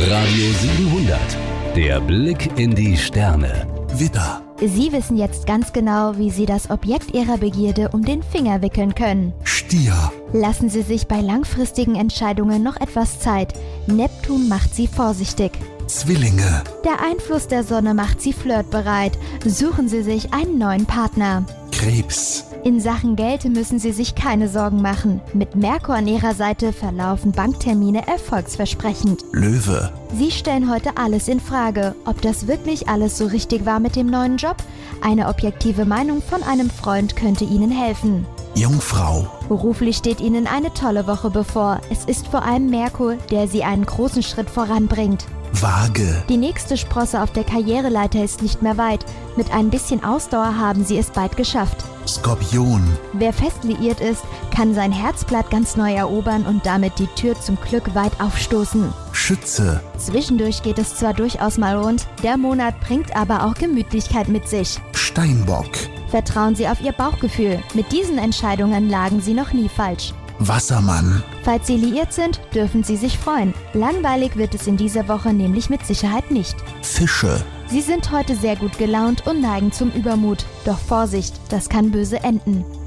Radio 700. Der Blick in die Sterne. Widder. Sie wissen jetzt ganz genau, wie Sie das Objekt Ihrer Begierde um den Finger wickeln können. Stier. Lassen Sie sich bei langfristigen Entscheidungen noch etwas Zeit. Neptun macht Sie vorsichtig. Zwillinge. Der Einfluss der Sonne macht Sie flirtbereit. Suchen Sie sich einen neuen Partner. Krebs. In Sachen Geld müssen Sie sich keine Sorgen machen. Mit Merkur an Ihrer Seite verlaufen Banktermine erfolgsversprechend. Löwe. Sie stellen heute alles in Frage. Ob das wirklich alles so richtig war mit dem neuen Job? Eine objektive Meinung von einem Freund könnte Ihnen helfen. Jungfrau. Beruflich steht Ihnen eine tolle Woche bevor. Es ist vor allem Merkur, der Sie einen großen Schritt voranbringt. Waage. Die nächste Sprosse auf der Karriereleiter ist nicht mehr weit. Mit ein bisschen Ausdauer haben Sie es bald geschafft. Skorpion. Wer fest liiert ist, kann sein Herzblatt ganz neu erobern und damit die Tür zum Glück weit aufstoßen. Schütze. Zwischendurch geht es zwar durchaus mal rund, der Monat bringt aber auch Gemütlichkeit mit sich. Steinbock. Vertrauen Sie auf Ihr Bauchgefühl. Mit diesen Entscheidungen lagen Sie noch nie falsch. Wassermann. Falls Sie liiert sind, dürfen Sie sich freuen. Langweilig wird es in dieser Woche nämlich mit Sicherheit nicht. Fische. Sie sind heute sehr gut gelaunt und neigen zum Übermut. Doch Vorsicht, das kann böse enden.